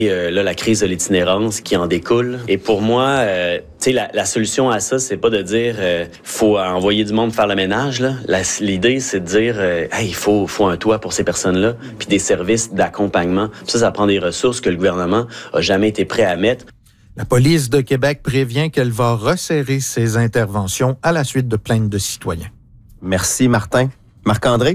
Là, la crise de l'itinérance qui en découle. Et pour moi, la solution à ça, c'est pas de dire faut envoyer du monde faire le ménage. Là. L'idée, c'est de dire il faut un toit pour ces personnes-là, puis des services d'accompagnement. Puis ça prend des ressources que le gouvernement a jamais été prêt à mettre. La police de Québec prévient qu'elle va resserrer ses interventions à la suite de plaintes de citoyens. Merci, Martin. Marc-André?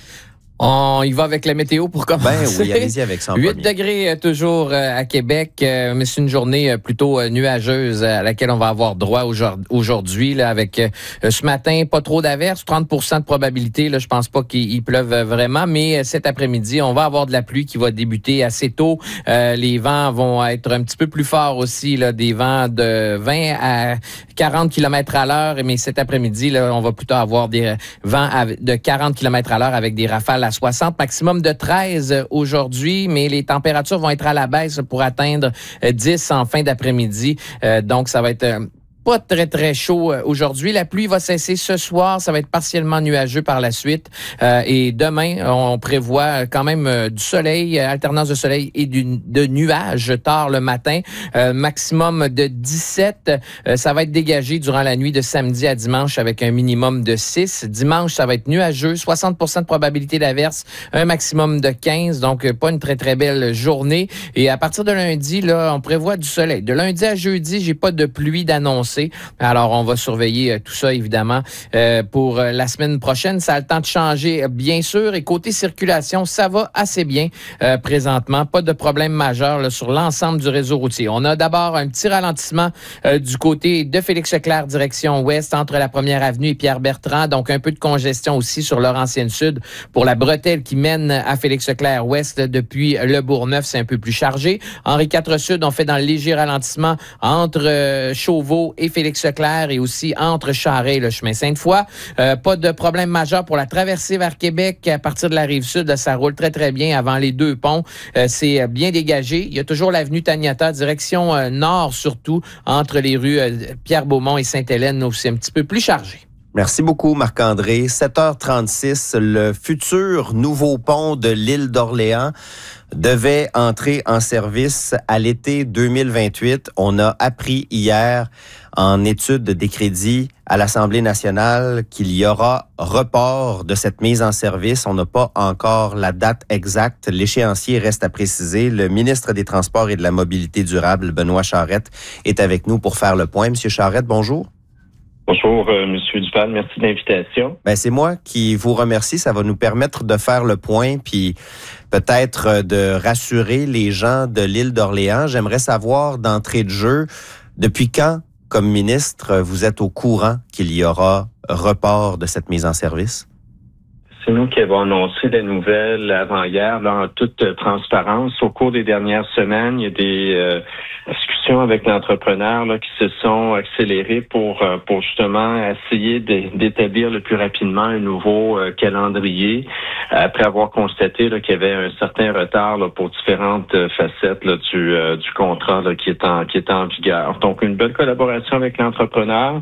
On y va avec la météo pour commencer. Ben oui, allez-y avec ça en 8 premier. degrés toujours à Québec, mais c'est une journée plutôt nuageuse à laquelle on va avoir droit aujourd'hui, là, avec ce matin, pas trop d'averses, 30% de probabilité. Là, je pense pas qu'il pleuve vraiment, mais cet après-midi, on va avoir de la pluie qui va débuter assez tôt. Les vents vont être un petit peu plus forts aussi, là, des vents de 20 à 40 km à l'heure, mais cet après-midi, là, on va plutôt avoir des vents de 40 km à l'heure avec des rafales à 60, maximum de 13 aujourd'hui, mais les températures vont être à la baisse pour atteindre 10 en fin d'après-midi. Donc, ça va être pas très, très chaud aujourd'hui. La pluie va cesser ce soir. Ça va être partiellement nuageux par la suite. Et demain, on prévoit quand même du soleil, alternance de soleil et de nuages tard le matin. Maximum de 17. Ça va être dégagé durant la nuit de samedi à dimanche avec un minimum de 6. Dimanche, ça va être nuageux. 60% de probabilité d'averse. Un maximum de 15. Donc, pas une très, très belle journée. Et à partir de lundi, là, on prévoit du soleil. De lundi à jeudi, j'ai pas de pluie d'annoncer. Alors, on va surveiller tout ça, évidemment, pour la semaine prochaine. Ça a le temps de changer, bien sûr. Et côté circulation, ça va assez bien présentement. Pas de problème majeur là, sur l'ensemble du réseau routier. On a d'abord un petit ralentissement du côté de Félix-Leclerc, direction ouest, entre la 1er avenue et Pierre-Bertrand. Donc, un peu de congestion aussi sur Laurentienne-Sud pour la bretelle qui mène à Félix-Leclerc ouest depuis le Bourgneuf. C'est un peu plus chargé. Henri IV Sud, on fait dans le léger ralentissement entre Chauveau et Félix-Leclerc et aussi entre Charest et le chemin Sainte-Foy. Pas de problème majeur pour la traversée vers Québec à partir de la Rive-Sud. Là, ça roule très, très bien avant les deux ponts. C'est bien dégagé. Il y a toujours l'avenue Taniata, direction nord surtout, entre les rues Pierre-Beaumont et Sainte-Hélène, où c'est un petit peu plus chargé. Merci beaucoup, Marc-André. 7h36, le futur nouveau pont de l'île d'Orléans devait entrer en service à l'été 2028. On a appris hier en étude des crédits à l'Assemblée nationale qu'il y aura report de cette mise en service. On n'a pas encore la date exacte. L'échéancier reste à préciser. Le ministre des Transports et de la Mobilité durable, Benoît Charette, est avec nous pour faire le point. Monsieur Charette, bonjour. Bonjour, M. Duval. Merci de l'invitation. C'est moi qui vous remercie. Ça va nous permettre de faire le point puis peut-être de rassurer les gens de l'île d'Orléans. J'aimerais savoir d'entrée de jeu, depuis quand, comme ministre, vous êtes au courant qu'il y aura report de cette mise en service? C'est nous qui avons annoncé la nouvelle avant-hier, là, en toute transparence. Au cours des dernières semaines, il y a des discussions avec l'entrepreneur là, qui se sont accélérées pour justement essayer d'établir le plus rapidement un nouveau calendrier, après avoir constaté là, qu'il y avait un certain retard là, pour différentes facettes là, du contrat là, qui est en vigueur. Donc, une belle collaboration avec l'entrepreneur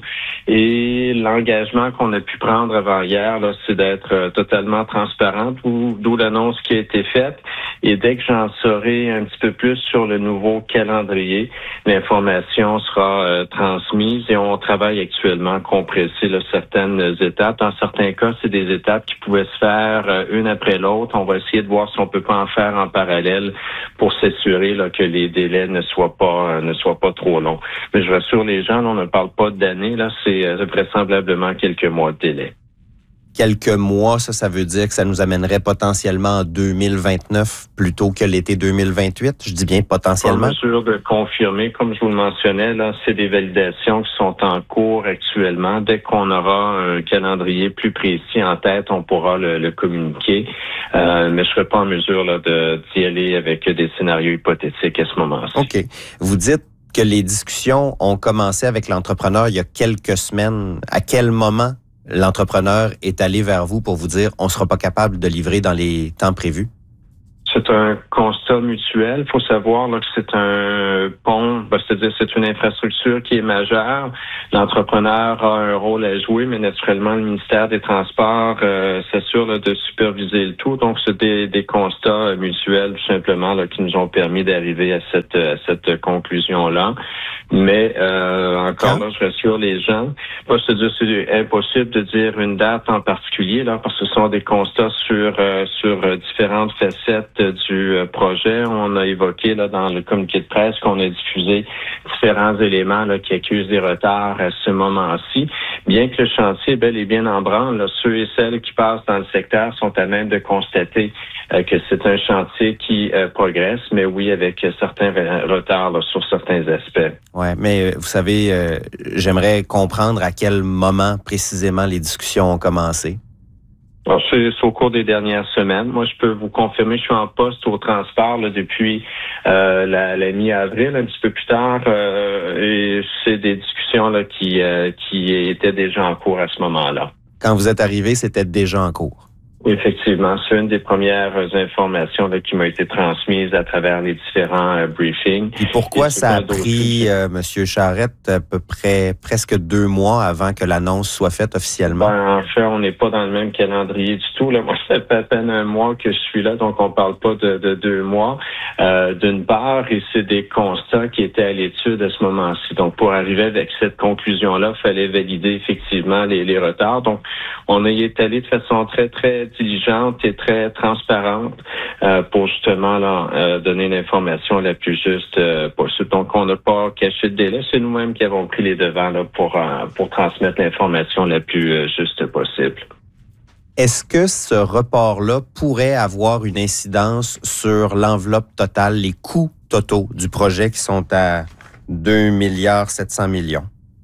et l'engagement qu'on a pu prendre avant-hier, là, c'est d'être totalement transparente, d'où l'annonce qui a été faite. Et dès que j'en saurai un petit peu plus sur le nouveau calendrier, l'information sera transmise et on travaille actuellement à compresser là, certaines étapes. Dans certains cas, c'est des étapes qui pouvaient se faire une après l'autre. On va essayer de voir si on peut pas en faire en parallèle pour s'assurer là, que les délais ne soient pas trop longs. Mais je rassure les gens, là, on ne parle pas d'années, là, c'est vraisemblablement quelques mois de délai. Quelques mois, ça veut dire que ça nous amènerait potentiellement en 2029 plutôt que l'été 2028. Je dis bien potentiellement. En mesure de confirmer, comme je vous le mentionnais, là, c'est des validations qui sont en cours actuellement. Dès qu'on aura un calendrier plus précis en tête, on pourra le communiquer. Mais je serai pas en mesure là, d'y aller avec des scénarios hypothétiques à ce moment-ci. OK. Vous dites que les discussions ont commencé avec l'entrepreneur il y a quelques semaines. À quel moment l'entrepreneur est allé vers vous pour vous dire on ne sera pas capable de livrer dans les temps prévus? C'est un constat mutuel. Il faut savoir là, que c'est un pont, c'est-à-dire c'est une infrastructure qui est majeure. L'entrepreneur a un rôle à jouer, mais naturellement, le ministère des Transports s'assure là, de superviser le tout. Donc, c'est des constats mutuels, tout simplement, là, qui nous ont permis d'arriver à cette conclusion-là. Mais encore là, je rassure les gens. C'est-à-dire c'est impossible de dire une date en particulier, là, parce que ce sont des constats sur différentes facettes du projet. On a évoqué là dans le communiqué de presse qu'on a diffusé différents éléments là, qui accusent des retards à ce moment-ci. Bien que le chantier est bel et bien en branle, là, ceux et celles qui passent dans le secteur sont à même de constater que c'est un chantier qui progresse, mais oui, avec certains retards là, sur certains aspects. Oui, mais vous savez, j'aimerais comprendre à quel moment précisément les discussions ont commencé. Alors, c'est au cours des dernières semaines. Moi, je peux vous confirmer, je suis en poste au transport là, depuis la mi-avril, un petit peu plus tard, et c'est des discussions là qui étaient déjà en cours à ce moment-là. Quand vous êtes arrivé, c'était déjà en cours. Effectivement, c'est une des premières informations là, qui m'a été transmise à travers les différents briefings. Et pourquoi ça a pris, M. Charette, à peu près presque 2 mois avant que l'annonce soit faite officiellement? En fait, on n'est pas dans le même calendrier du tout. Là. Moi, ça fait à peine 1 mois que je suis là, donc on parle pas de 2 mois. D'une part, et c'est des constats qui étaient à l'étude à ce moment-ci. Donc, pour arriver avec cette conclusion-là, il fallait valider effectivement les retards. Donc, on y est allé de façon très, très diligente et très transparente pour justement là, donner l'information la plus juste possible. Donc, on n'a pas caché de délai. C'est nous-mêmes qui avons pris les devants là, pour transmettre l'information la plus juste possible. Est-ce que ce report-là pourrait avoir une incidence sur l'enveloppe totale, les coûts totaux du projet qui sont à 2,7 milliards?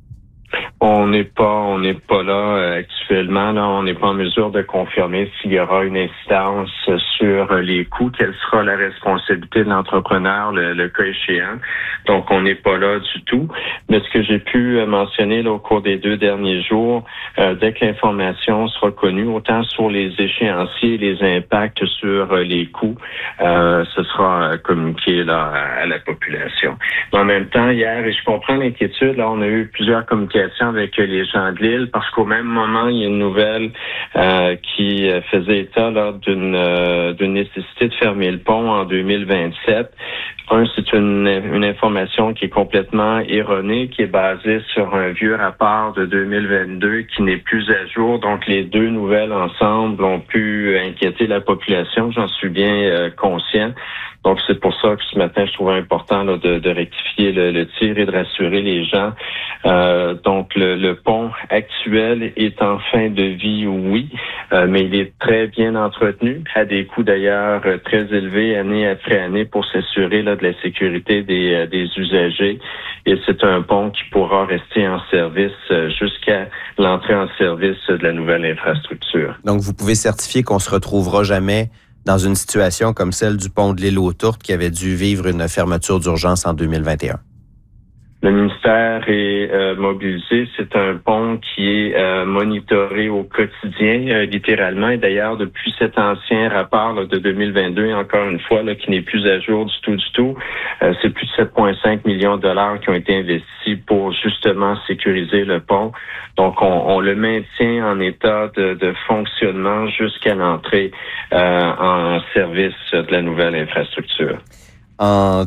On n'est pas là actuellement. Là, on n'est pas en mesure de confirmer s'il y aura une incidence sur les coûts. Quelle sera la responsabilité de l'entrepreneur, le cas échéant. Donc, on n'est pas là du tout. Mais ce que j'ai pu mentionner là, au cours des 2 derniers jours, dès que l'information sera connue, autant sur les échéanciers, les impacts sur les coûts, ce sera communiqué là à la population. Mais en même temps, hier, et je comprends l'inquiétude, là, on a eu plusieurs communications avec les gens de l'île, parce qu'au même moment, il y a une nouvelle qui faisait état là, d'une nécessité de fermer le pont en 2027. C'est une information qui est complètement erronée, qui est basée sur un vieux rapport de 2022 qui n'est plus à jour. Donc, les 2 nouvelles ensemble ont pu inquiéter la population. J'en suis bien conscient. Donc, c'est pour ça que ce matin, je trouvais important là, de rectifier le tir et de rassurer les gens. Donc, le pont actuel est en fin de vie, oui, mais il est très bien entretenu, à des coûts d'ailleurs très élevés année après année pour s'assurer là, de la sécurité des usagers. Et c'est un pont qui pourra rester en service jusqu'à l'entrée en service de la nouvelle infrastructure. Donc, vous pouvez certifier qu'on se retrouvera jamais dans une situation comme celle du pont de l'Île aux Tourtes qui avait dû vivre une fermeture d'urgence en 2021? Le ministère est mobilisé. C'est un pont qui est monitoré au quotidien, littéralement. Et d'ailleurs, depuis cet ancien rapport là, de 2022, encore une fois, là, qui n'est plus à jour du tout, c'est plus de 7,5 millions de dollars qui ont été investis pour justement sécuriser le pont. Donc, on le maintient en état de fonctionnement jusqu'à l'entrée en service de la nouvelle infrastructure. En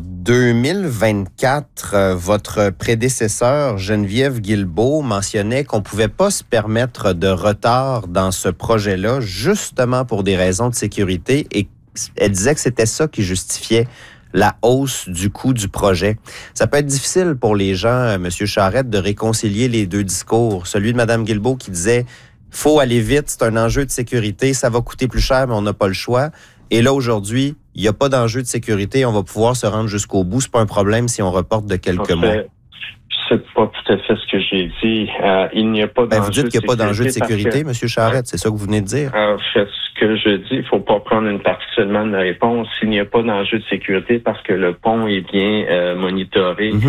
2024, votre prédécesseur, Geneviève Guilbeault, mentionnait qu'on ne pouvait pas se permettre de retard dans ce projet-là, justement pour des raisons de sécurité, et elle disait que c'était ça qui justifiait la hausse du coût du projet. Ça peut être difficile pour les gens, M. Charette, de réconcilier les 2 discours. Celui de Mme Guilbeault qui disait « faut aller vite, c'est un enjeu de sécurité, ça va coûter plus cher, mais on n'a pas le choix ». Et là, aujourd'hui, il n'y a pas d'enjeu de sécurité, on va pouvoir se rendre jusqu'au bout. C'est pas un problème si on reporte de quelques mois. C'est pas tout à fait ce que j'ai dit. Il n'y a pas d'enjeu. Vous dites qu'il n'y a pas d'enjeu de sécurité, M. Charette, c'est ça que vous venez de dire? En fait, ce que je dis, il faut pas prendre une partie seulement de la réponse. Il n'y a pas d'enjeu de sécurité parce que le pont est bien monitoré.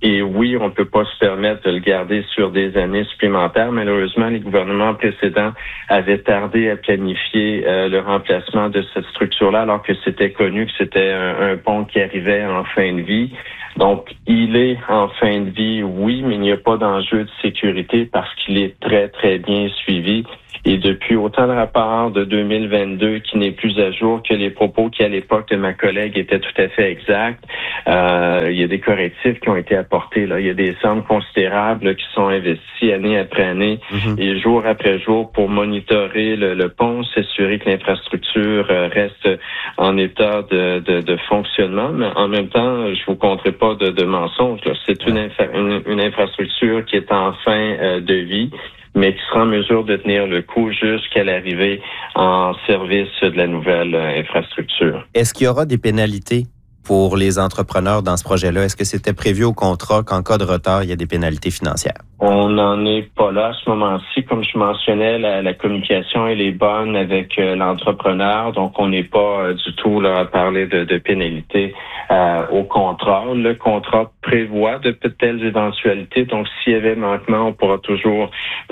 Et oui, on ne peut pas se permettre de le garder sur des années supplémentaires. Malheureusement, les gouvernements précédents avaient tardé à planifier le remplacement de cette structure-là, alors que c'était connu que c'était un pont qui arrivait en fin de vie. Donc, il est en fin de vie, oui, mais il n'y a pas d'enjeu de sécurité parce qu'il est très, très bien suivi. Et depuis autant de rapports de 2022 qui n'est plus à jour que les propos qui, à l'époque de ma collègue, étaient tout à fait exacts, il y a des correctifs qui ont été apportés. Là. Il y a des sommes considérables là, qui sont investies année après année et jour après jour pour monitorer le pont, s'assurer que l'infrastructure reste en état de fonctionnement. Mais en même temps, je vous compterai pas de mensonges. Là. C'est une infrastructure qui est en fin de vie, mais qui sera en mesure de tenir le coup jusqu'à l'arrivée en service de la nouvelle infrastructure. Est-ce qu'il y aura des pénalités pour les entrepreneurs dans ce projet-là? Est-ce que c'était prévu au contrat qu'en cas de retard, il y a des pénalités financières? On n'en est pas là à ce moment-ci. Comme je mentionnais, la communication elle est bonne avec l'entrepreneur, donc on n'est pas du tout là à parler de pénalités au contrat. Le contrat prévoit de telles éventualités, donc s'il y avait manquement, on pourra toujours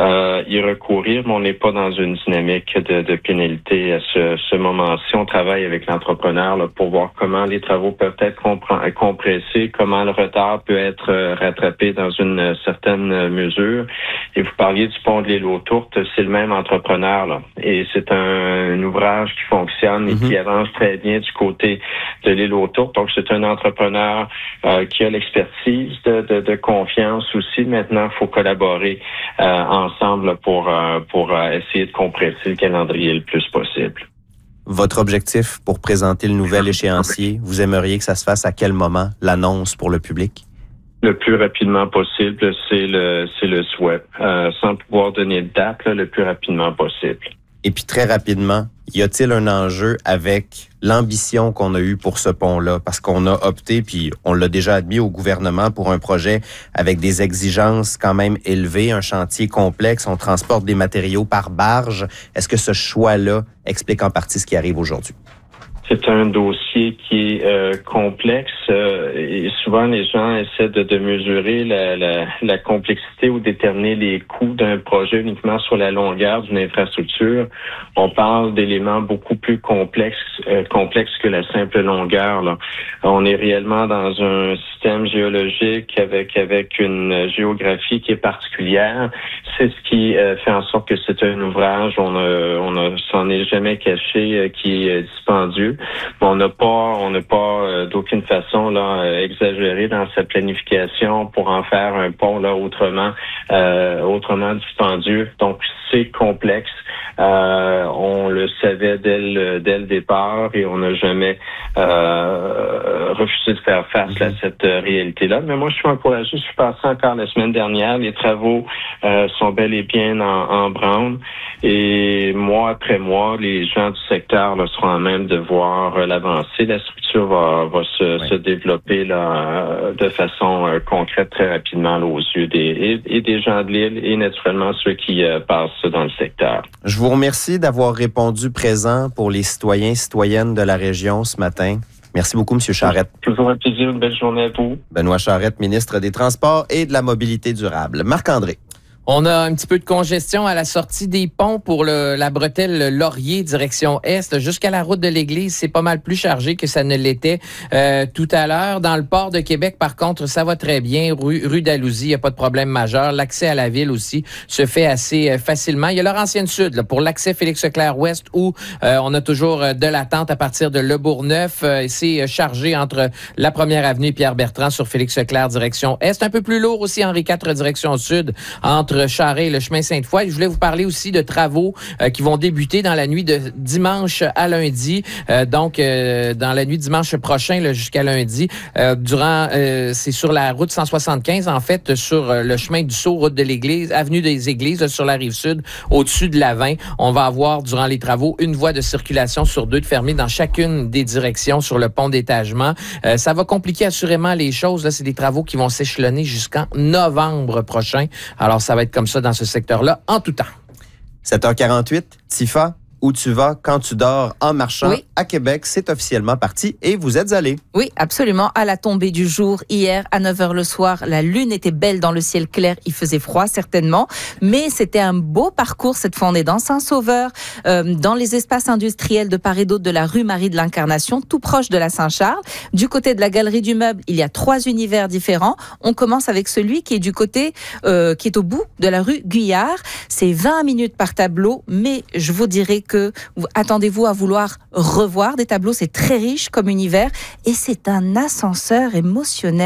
y recourir, mais on n'est pas dans une dynamique de pénalité à ce moment-ci. On travaille avec l'entrepreneur là, pour voir comment les travaux peuvent être compressés, comment le retard peut être rattrapé dans une certaine mesure. Et vous parliez du pont de l'île aux Tourtes, c'est le même entrepreneur là. Et c'est un ouvrage qui fonctionne et qui avance très bien du côté de l'île aux Tourtes. Donc c'est un entrepreneur qui a l'expertise de confiance aussi. Maintenant, il faut collaborer ensemble pour essayer de compresser le calendrier le plus possible. Votre objectif pour présenter le nouvel échéancier, vous aimeriez que ça se fasse à quel moment, l'annonce pour le public? Le plus rapidement possible, c'est le souhait. Sans pouvoir donner de date, là, le plus rapidement possible. Et puis très rapidement, y a-t-il un enjeu avec l'ambition qu'on a eue pour ce pont-là? Parce qu'on a opté, puis on l'a déjà admis au gouvernement, pour un projet avec des exigences quand même élevées, un chantier complexe, on transporte des matériaux par barge. Est-ce que ce choix-là explique en partie ce qui arrive aujourd'hui? C'est un dossier qui est complexe et souvent les gens essaient de mesurer la complexité ou déterminer les coûts d'un projet uniquement sur la longueur d'une infrastructure. On parle d'éléments beaucoup plus complexes que la simple longueur. Là. On est réellement dans un système géologique avec une géographie qui est particulière. C'est ce qui fait en sorte que c'est un ouvrage, on s'en est jamais caché, qui est dispendieux. On n'a pas d'aucune façon là exagéré dans sa planification pour en faire un pont là autrement dispendieux. Donc c'est complexe. On le savait dès le départ et on n'a jamais refusé de faire face à cette réalité-là. Mais moi, je suis encouragé. Je suis passé encore la semaine dernière. Les travaux sont bel et bien en branle. Et mois après mois, les gens du secteur là, seront à même de voir l'avancée. La structure va se développer là, de façon concrète très rapidement là, aux yeux des gens de l'île et naturellement ceux qui passent dans le secteur. Je vous remercie d'avoir répondu présent pour les citoyens et citoyennes de la région ce matin. Merci beaucoup, M. Charette. Toujours un plaisir, une belle journée à vous. Benoît Charette, ministre des Transports et de la Mobilité durable. Marc-André. On a un petit peu de congestion à la sortie des ponts pour la bretelle Laurier, direction Est. Jusqu'à la route de l'Église, c'est pas mal plus chargé que ça ne l'était tout à l'heure. Dans le port de Québec, par contre, ça va très bien. Rue d'Alousie, il n'y a pas de problème majeur. L'accès à la ville aussi se fait assez facilement. Il y a Laurentienne Sud là, pour l'accès Félix-Leclerc-Ouest où on a toujours de l'attente à partir de Le Bourgneuf. C'est chargé entre la 1er avenue et Pierre-Bertrand sur Félix-Leclerc, direction Est. Un peu plus lourd aussi, Henri IV, direction Sud, entre Charest et le chemin Sainte-Foy. Je voulais vous parler aussi de travaux qui vont débuter dans la nuit de dimanche à lundi. Donc, dans la nuit de dimanche prochain jusqu'à lundi. C'est sur la route 175, en fait, sur le chemin du Sceau, route de l'Église, avenue des Églises, sur la rive sud, au-dessus de l'Avin. On va avoir, durant les travaux, une voie de circulation sur 2 de fermée dans chacune des directions sur le pont d'étagement. Ça va compliquer assurément les choses. Là, c'est des travaux qui vont s'échelonner jusqu'en novembre prochain. Alors, ça va être comme ça dans ce secteur-là, en tout temps. 7h48, Tifa, où tu vas quand tu dors en marchant Oui. à Québec. C'est officiellement parti et vous êtes allés. Oui, absolument. À la tombée du jour, hier, à 9h le soir, la lune était belle dans le ciel clair. Il faisait froid, certainement. Mais c'était un beau parcours. Cette fois, on est dans Saint-Sauveur, dans les espaces industriels de part et d'autre de la rue Marie de l'Incarnation, tout proche de la Saint-Charles. Du côté de la Galerie du Meuble, il y a 3 univers différents. On commence avec celui qui est du côté, qui est au bout de la rue Guyard. C'est 20 minutes par tableau, mais je vous dirais que attendez-vous à vouloir revoir des tableaux. C'est très riche comme univers et c'est un ascenseur émotionnel.